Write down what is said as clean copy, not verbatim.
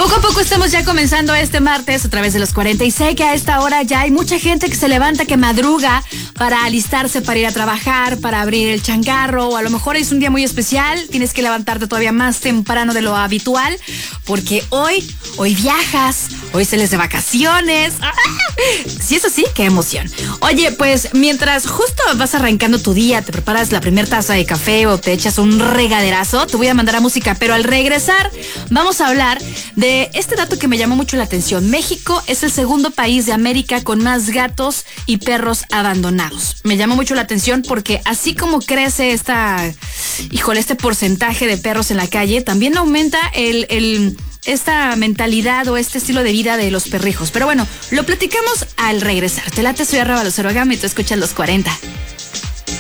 Poco a poco estamos ya comenzando este martes a través de los 40 y sé que a esta hora ya hay mucha gente que se levanta, que madruga para alistarse, para ir a trabajar, para abrir el changarro, o a lo mejor es un día muy especial, tienes que levantarte todavía más temprano de lo habitual, porque hoy viajas, hoy sales de vacaciones. Sí, eso sí, qué emoción. Oye, pues mientras justo vas arrancando tu día, te preparas la primera taza de café o te echas un regaderazo, te voy a mandar a música, pero al regresar vamos a hablar de este dato que me llamó mucho la atención. México es el segundo país de América con más gatos y perros abandonados. Me llamó mucho la atención porque así como crece este porcentaje de perros en la calle, también aumenta esta mentalidad o este estilo de vida de los perrijos. Pero bueno, lo platicamos al regresar. Te late, soy @LuceroGama y tú escuchas los 40.